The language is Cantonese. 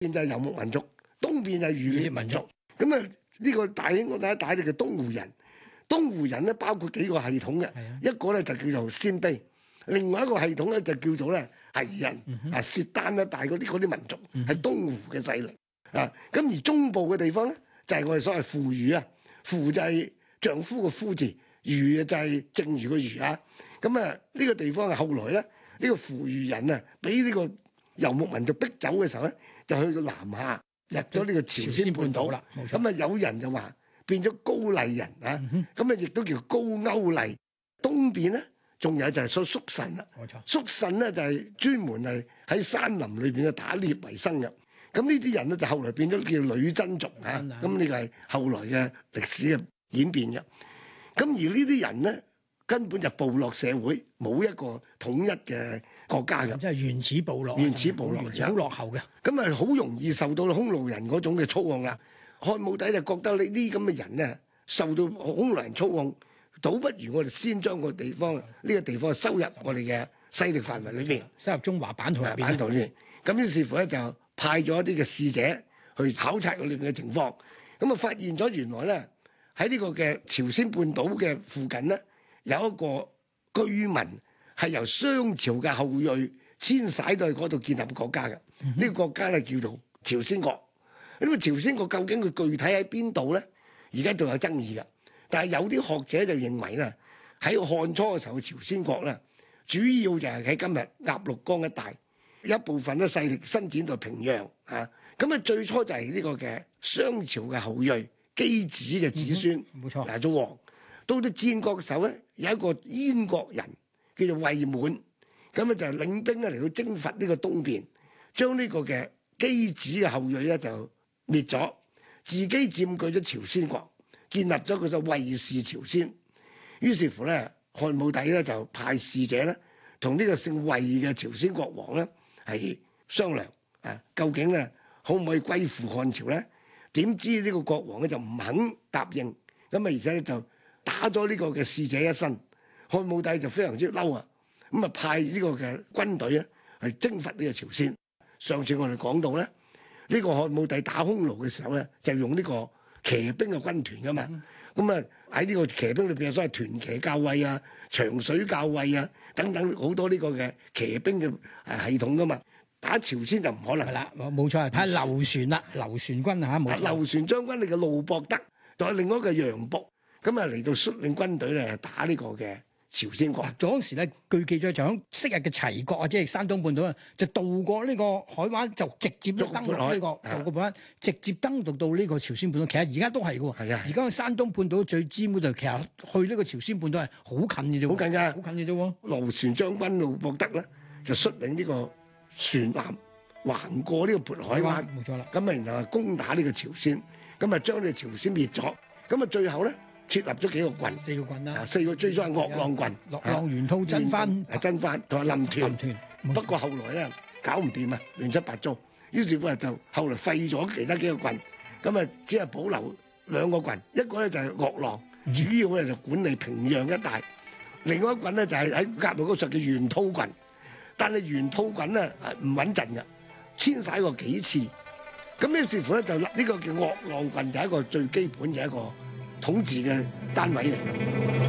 邊就係游牧民族，東邊就係漁獵民族。咁啊，呢個大興安嶺一帶就叫東湖人。東湖人咧包括幾個系統嘅，一個咧就叫做鮮卑，另外一個系統咧就叫做咧彝人啊、契丹一帶嗰啲民族係東湖嘅勢力啊。咁而中部嘅地方咧就係我哋所謂扶餘啊，扶就係丈夫嘅夫字，餘就係剩餘嘅餘啊。咁啊呢個地方啊後來咧呢個扶餘人啊俾呢個游牧民族逼走嘅時候咧，就去到南下入咗呢個朝鮮半島啦。咁啊有人就話變咗高麗人啊，咁啊亦都叫高歐麗。東邊咧仲有就係蘇慎啦，蘇慎咧就係專門係喺山林裏邊啊打獵為生嘅。咁呢啲人咧就後來變咗叫女真族啊。咁呢個係後來嘅歷史嘅演變嘅。咁而呢啲人咧根本就部落社會，冇一個統一嘅國家嘅， 即係原始部落， 原始部落好落後嘅。 咁啊好容易受到匈奴人嗰種嘅操控啦。漢武帝就覺得呢啲咁嘅人咧受到匈奴人操控，倒不如我哋先將個地方呢個地方收入我哋嘅勢力範圍裏邊， 收入中華版圖入邊。 咁於是乎咧就派咗一啲嘅使者去考察佢哋嘅情況，咁啊發現咗原來咧喺呢個嘅朝鮮半島嘅附近咧有一個居民係由商朝嘅後裔遷徙到去嗰度建立國家嘅。呢個國家咧叫做朝鮮國。呢個朝鮮國究竟佢具體喺邊度咧？而家仲有爭議嘅。但係有啲學者就認為咧，喺漢初嘅時候，朝鮮國咧主要就係喺今日鴨綠江一帶，一部分咧勢力伸展到平壤啊。咁啊，最初就係呢個嘅商朝嘅後裔箕子嘅子孫， 冇錯， 嗱做王。到到戰國嘅時候咧，有一個燕國人叫做衛滿，咁啊就領兵咧嚟到征伐呢個東邊，將呢個嘅箕子嘅後裔咧就滅咗，自己佔據咗朝鮮國，建立咗佢嘅衛氏朝鮮。於是乎咧，漢武帝咧就派使者咧，同呢個姓衛嘅朝鮮國王咧係商量啊，究竟咧可唔可以歸附漢朝咧？點知呢個國王咧就唔肯答應，咁啊而且咧就打咗呢個嘅使者一身。漢武帝就非常之嬲啊，咁啊派呢個嘅軍隊咧去征伐呢個朝鮮。上次我哋講到咧。呢個漢武帝打匈奴嘅時候咧，就用呢個騎兵嘅軍團噶嘛。咁啊喺呢個騎兵裏邊有所謂團騎校尉啊、長水校尉啊等等好多呢個嘅騎兵嘅系統噶嘛。打朝鮮就唔可能。係啦， 冇錯，睇下劉船啦，劉船軍嚇冇。 劉船將軍，你嘅路博德，仲有另外一個楊博，咁啊嚟到率領軍隊咧打呢個嘅朝鮮國。 嗰時咧，據記載就喺昔日嘅齊國啊，即係山東半島啊，就渡過呢個海灣，就直接登陸呢個渡過海灣，直接登陸到呢個朝鮮半島。其實而家都係嘅喎。係啊，而家山東半島最尖嗰度，其實去呢個朝鮮半島係好近嘅啫。好近㗎，好近嘅啫喎。劉船將軍路博德咧，就率領呢個船艦橫過呢個渤海灣， 冇錯啦。 咁啊，然後攻打呢個朝鮮，咁啊將呢個朝鮮滅咗，咁啊最後咧。設立咗幾個郡，4個郡啦，4個最初係岳浪郡、 岳浪、元兔、真番、 同埋臨屯。不過後來咧搞唔掂啊，亂七八糟。於是乎就後來廢咗其他幾個郡，咁啊只係保留2個郡，一個咧就係岳浪，主要咧就管理平壤一帶；另外一個郡咧就係喺鴨綠江上叫元兔郡，但係元兔郡咧唔穩陣嘅，遷徙過幾次。咁於是乎咧就呢個叫岳浪郡就係一個最基本嘅一個統治嘅單位嚟。